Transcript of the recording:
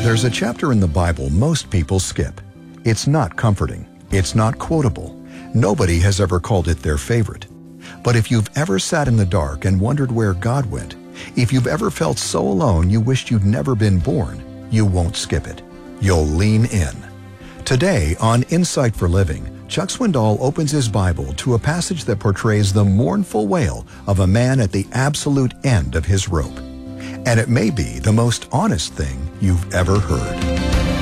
There's a chapter in the Bible most people skip. It's not comforting. It's not quotable. Nobody has ever called it their favorite. But if you've ever sat in the dark and wondered where God went, if you've ever felt so alone you wished you'd never been born, you won't skip it. You'll lean in. Today on Insight for Living, Chuck Swindoll opens his Bible to a passage that portrays the mournful wail of a man at the absolute end of his rope. And it may be the most honest thing you've ever heard.